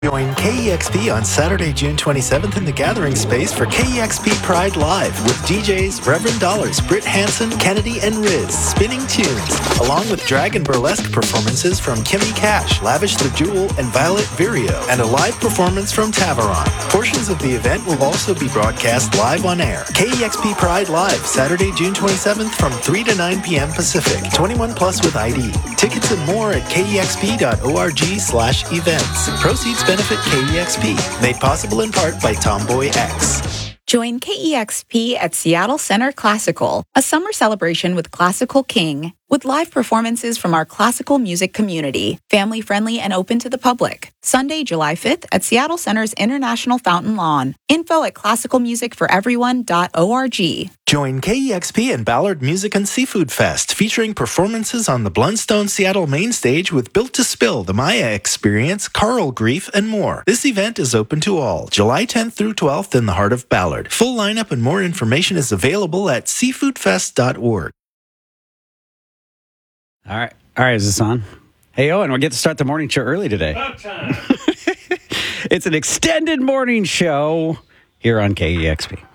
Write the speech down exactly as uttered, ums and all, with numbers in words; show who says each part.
Speaker 1: Join K E X P on Saturday, June twenty-seventh in the Gathering Space for K E X P Pride Live with D Js Reverend Dollars, Britt Hansen, Kennedy, and Riz spinning tunes, along with drag and burlesque performances from Kimmy Cash, Lavish the Jewel, and Violet Virio, and a live performance from Taveron. Portions of the event will also be broadcast live on air. K E X P Pride Live, Saturday, June twenty-seventh from three to nine p.m. Pacific. twenty-one plus with I D. Tickets and more at kexp.org slash events. Proceeds benefit K E X P. Made possible in part by Tomboy X.
Speaker 2: Join K E X P at Seattle Center Classical, a summer celebration with Classical King, with live performances from our classical music community, family-friendly and open to the public. Sunday, July fifth at Seattle Center's International Fountain Lawn. Info at classical music for everyone dot org.
Speaker 1: Join K E X P and Ballard Music and Seafood Fest, featuring performances on the Blundstone Seattle main stage with Built to Spill, The Maya Experience, Carl Grief, and more. This event is open to all, July tenth through twelfth in the heart of Ballard. Full lineup and more information is available at seafood fest dot org.
Speaker 3: All right. All right, is this on? Hey, Owen, we'll get to start the morning show early today.
Speaker 4: About time.
Speaker 3: It's an extended morning show here on K E X P.